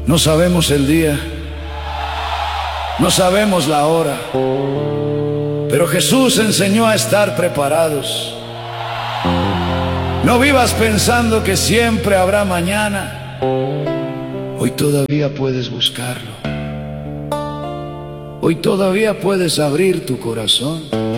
No sabemos el día, no sabemos la hora, pero Jesús enseñó a estar preparados. No vivas pensando que siempre habrá mañana. Hoy todavía puedes buscarlo. Hoy todavía puedes abrir tu corazón.